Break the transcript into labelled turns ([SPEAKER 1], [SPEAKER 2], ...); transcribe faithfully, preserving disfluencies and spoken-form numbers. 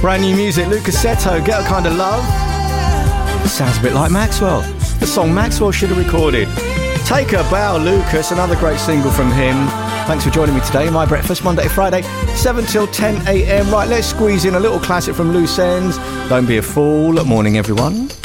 [SPEAKER 1] Brand new music, Lucas Seto, Get a Kind of Love. Sounds a bit like Maxwell. The song Maxwell should have recorded. Take a Bow, Lucas, another great single from him. Thanks for joining me today. My Breakfast, Monday to Friday, seven till ten a m. Right, let's squeeze in a little classic from Loose Ends. Don't Be a Fool. Morning, everyone.